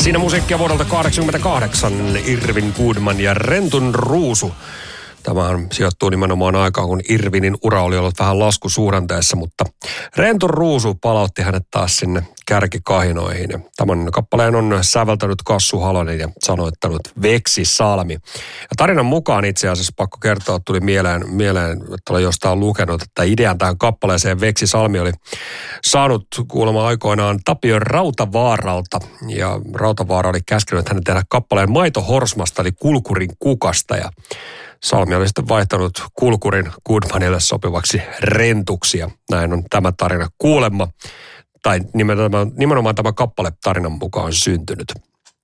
Siinä musiikkia vuodelta 1988, Irvin Goodman ja Rentun Ruusu. Tämähän sijoittuu nimenomaan aikaan, kun Irvinin ura oli ollut vähän laskusuhdanteessa, mutta Rentun Ruusu palautti hänet taas sinne kärkikahinoihin. Tämän kappaleen on säveltänyt Kassu Halonen ja sanoittanut Veksi Salmi. Ja tarinan mukaan itse asiassa pakko kertoa, tuli mieleen, että olen jostain lukenut, että idean tähän kappaleeseen Veksi Salmi oli saanut kuulemma aikoinaan Tapio Rautavaaralta. Ja Rautavaara oli käskenyt hänen tehdä kappaleen Maitohorsmasta eli Kulkurin kukasta ja Salmi oli sitten vaihtanut Kulkurin Goodmanille sopivaksi rentuksi ja näin on tämä tarina kuulemma, tai nimenomaan tämä kappale tarinan mukaan syntynyt.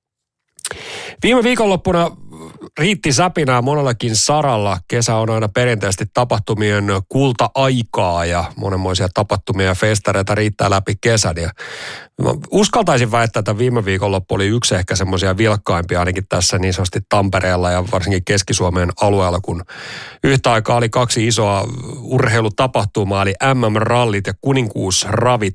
Viime viikonloppuna riitti säpinää monellakin saralla. Kesä on aina perinteisesti tapahtumien kulta-aikaa ja monenmoisia tapahtumia ja festareita riittää läpi kesän. Ja uskaltaisin väittää, että viime viikonloppu oli yksi ehkä semmoisia vilkkaimpia ainakin tässä niin sanotusti Tampereella ja varsinkin Keski-Suomen alueella, kun yhtä aikaa oli kaksi isoa urheilutapahtumaa, eli MM-rallit ja kuninkuusravit.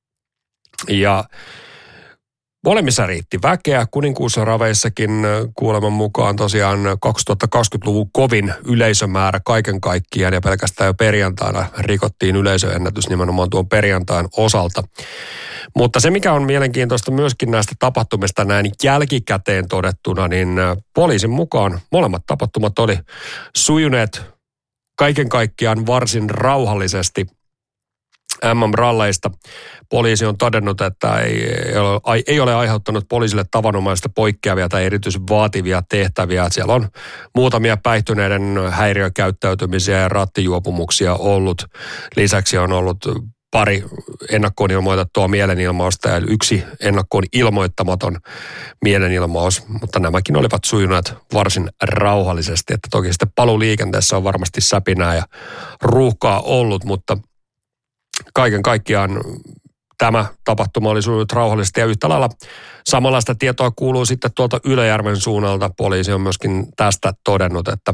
Ja molemmissa riitti väkeä. Kuninkuusraveissakin kuuleman mukaan tosiaan 2020-luvun kovin yleisömäärä kaiken kaikkiaan ja pelkästään jo perjantaina rikottiin yleisöennätys nimenomaan tuon perjantain osalta. Mutta se, mikä on mielenkiintoista myöskin näistä tapahtumista näin jälkikäteen todettuna, niin poliisin mukaan molemmat tapahtumat oli sujuneet kaiken kaikkiaan varsin rauhallisesti. MM-ralleista poliisi on todennut, että ei ole aiheuttanut poliisille tavanomaisista poikkeavia tai erityisen vaativia tehtäviä. Siellä on muutamia päihtyneiden häiriökäyttäytymisiä ja rattijuopumuksia ollut. Lisäksi on ollut pari ennakkoon ilmoitettua mielenilmausta ja yksi ennakkoon ilmoittamaton mielenilmaus, mutta nämäkin olivat sujuneet varsin rauhallisesti. Että toki sitten paluuliikenteessä on varmasti säpinää ja ruuhkaa ollut, mutta kaiken kaikkiaan tämä tapahtuma oli sujunut rauhallisesti ja yhtä lailla samanlaista tietoa kuuluu sitten tuolta Ylöjärven suunnalta. Poliisi on myöskin tästä todennut, että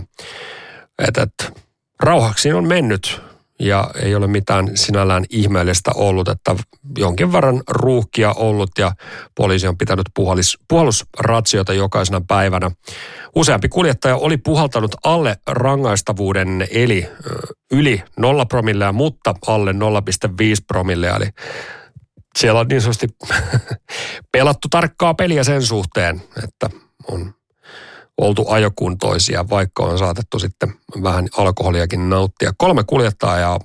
rauhaksi on mennyt ja ei ole mitään sinällään ihmeellistä ollut, että jonkin verran ruuhkia ollut ja poliisi on pitänyt puhallusratsioita jokaisena päivänä. Useampi kuljettaja oli puhaltanut alle rangaistavuuden eli yli 0 promillea, mutta alle 0,5 promillea. Eli siellä on niin sanotusti pelattu tarkkaa peliä sen suhteen, että on oltu ajokuntoisia, vaikka on saatettu sitten vähän alkoholiakin nauttia. Kolmea kuljettajaa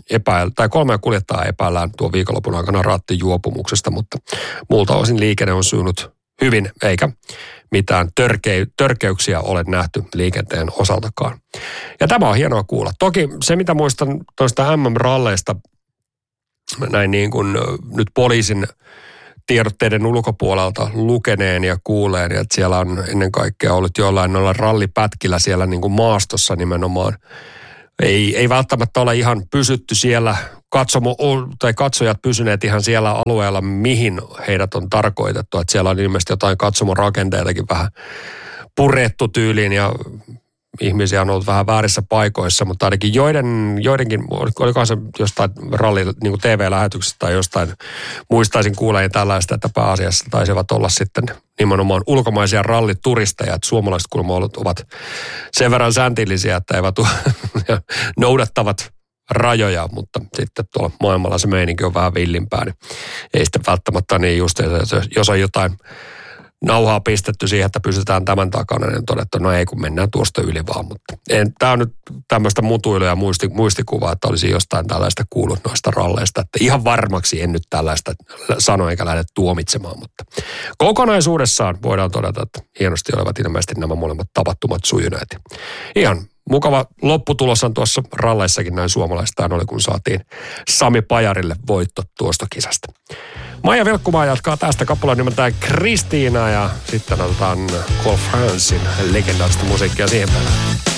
epäillään tuon viikonlopun aikana rattijuopumuksesta, mutta muulta osin liikenne on sujunut hyvin, eikä mitään törkeyksiä ole nähty liikenteen osaltakaan. Ja tämä on hienoa kuulla. Toki se, mitä muistan tuosta MM-ralleista, näin niin kuin nyt poliisin tiedotteiden ulkopuolelta lukeneen ja kuuleen, että siellä on ennen kaikkea ollut jollain noilla rallipätkillä siellä niin kuin maastossa nimenomaan. Ei välttämättä ole ihan pysytty siellä, katsojat pysyneet ihan siellä alueella, mihin heidät on tarkoitettu. Että siellä on ilmeisesti jotain katsomorakenteitakin vähän purettu tyyliin ja ihmisiä on ollut vähän väärissä paikoissa, mutta ainakin joidenkin, olikohan se jostain ralli niin TV-lähetyksestä tai jostain, muistaisin kuuleen tällaista, että pääasiassa taisivat olla sitten nimenomaan ulkomaisia rallituristeja, että suomalaiset kuulemma ovat sen verran säntillisiä, että eivät noudattavat rajoja, mutta sitten tuolla maailmalla se meininki on vähän villimpää, niin ei sitten välttämättä niin just, jos on jotain nauhaa pistetty siihen, että pysytään tämän takana, niin on todettu, no ei kun mennään tuosta yli vaan, mutta tämä on nyt tämmöistä mutuilua ja muistikuvaa, että olisi jostain tällaista kuullut noista ralleista, että ihan varmaksi en nyt tällaista sano eikä lähde tuomitsemaan, mutta kokonaisuudessaan voidaan todeta, että hienosti olevat ilmeisesti nämä molemmat tapahtumat sujuneet. Ihan mukava lopputuloshan tuossa ralleissakin näin suomalaistaan oli, kun saatiin Sami Pajarille voitto tuosta kisasta. Maija Vilkkumaa jatkaa tästä kappaleen nimeltään Kristiina ja sitten otetaan Cole Francesin legendaarista musiikkia siihen päälle.